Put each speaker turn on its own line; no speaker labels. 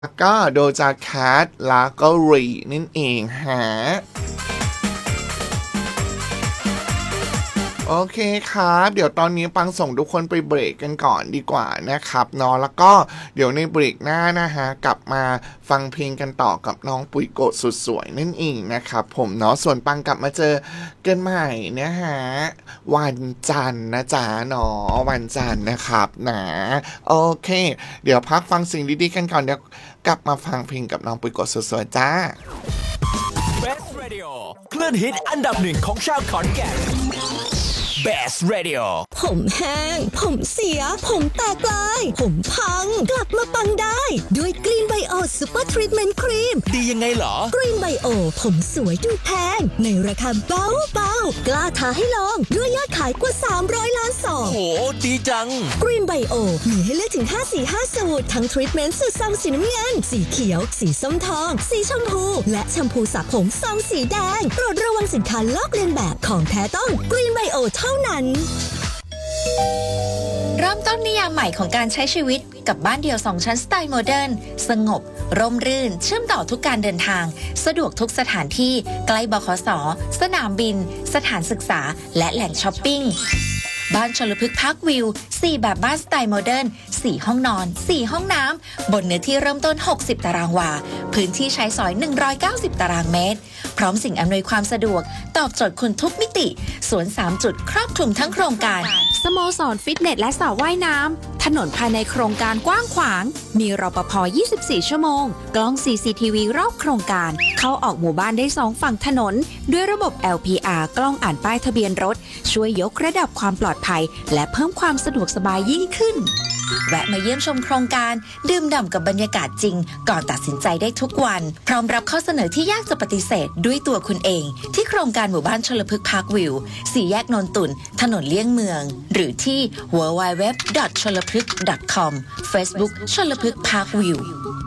แล้วก็โดจาแคทแล้วก็รีนั่นเองฮะโอเคครับเดี๋ยวตอนนี้ปังส่งทุกคนไปเบรกกันก่อนดีกว่านะครับเนาะแล้วก็เดี๋ยวในเบรกหน้านะฮะกลับมาฟังเพลงกันต่อกับน้องปุ๋ยโกะสุดสวยนั่นเองนะครับผมเนาะส่วนปังกลับมาเจอกันใหม่นะฮะวันจันทร์นะจ๊ะเนาะวันจันทร์นะครับนะโอเคเดี๋ยวพักฟังสิ่งดีๆกันก่อนเดี๋ยวกลับมาฟังเพลงกับน้องปุ๋ยโกะสุดสวยจ้า
Best Radio คลื่นฮิตอันดับหนึ่งของชาวขอนแก่น Best Radio
ผมแห้งผมเสียผมแตกลายผมพังกลับมาปังได้ด้วยกรีนไบโอซูเปอร์ทรีทเมนต์ครีม
ดียังไงเหรอก
รีนไบโอผมสวยดูแพงในราคาเบาๆกล้าท้าให้ลองด้วยยอดขายกว่า300ล้านซอง
โหดีจัง
กรีนไบโอมีให้เลือกถึง5 สี5สูตรทั้งทรีทเมนต์สูตรซองสีน้ำเงินสีเขียวสีส้มทองสีชมพูและแชมพูสระผมซองสีแดงโปรดระวังสินค้าลอกเลียนแบบของแท้ต้องกรีนไบโอเท่านั้น
เริ่มต้นนิยามใหม่ของการใช้ชีวิตกับบ้านเดี่ยว2ชั้นสไตล์โมเดิร์นสงบร่มรื่นเชื่อมต่อทุกการเดินทางสะดวกทุกสถานที่ใกล้บขส.สนามบินสถานศึกษาและแหล่งช้อปปิ้งบ้านชลพฤกษ์พาร์ควิว4แบบบ้านสไตล์โมเดิร์น4ห้องนอน4ห้องน้ำบนเนื้อที่เริ่มต้น60ตารางวาพื้นที่ใช้สอย190ตารางเมตรพร้อมสิ่งอำนวยความสะดวกตอบโจทย์คุณทุกมิติสวน3จุดครอบคลุมทั้งโครงการ
สโมสรฟิตเนสและสระว่ายน้ำถนนภายในโครงการกว้างขวางมีรปภ24ชั่วโมงกล้อง CCTV รอบโครงการเข้าออกหมู่บ้านได้2ฝั่งถนนด้วยระบบ LPR กล้องอ่านป้ายทะเบียนรถช่วยยกระดับความปลอดภัยและเพิ่มความสะดวกสบายยิ่งขึ้น
แวะมาเยี่ยมชมโครงการดื่มด่ำกับบรรยากาศจริงก่อนตัดสินใจได้ทุกวันพร้อมรับข้อเสนอที่ยากจะปฏิเสธด้วยตัวคุณเองที่โครงการหมู่บ้านชลพฤกษ์พาร์ควิว4แยกนนตุนถนนเลี่ยงเมืองหรือที่ www.cholapryk.com Facebook ชลพฤกษ์พาร์ควิว